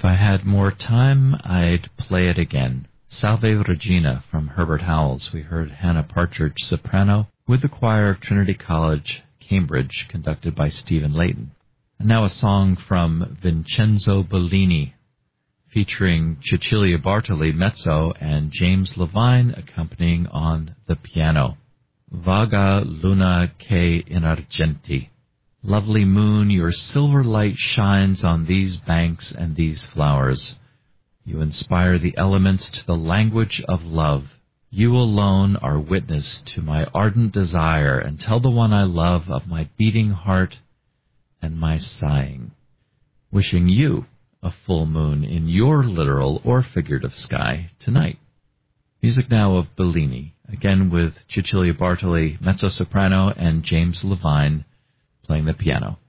If I had more time, I'd play it again. Salve Regina from Herbert Howells. We heard Hannah Partridge, soprano, with the choir of Trinity College, Cambridge, conducted by Stephen Layton. And now a song from Vincenzo Bellini, featuring Cecilia Bartoli, mezzo, and James Levine accompanying on the piano. Vaga luna che in argenti. Lovely moon, your silver light shines on these banks and these flowers. You inspire the elements to the language of love. You alone are witness to my ardent desire, and tell the one I love of my beating heart and my sighing. Wishing you a full moon in your literal or figurative sky tonight. Music now of Bellini, again with Cecilia Bartoli, mezzo-soprano, and James Levine playing the piano.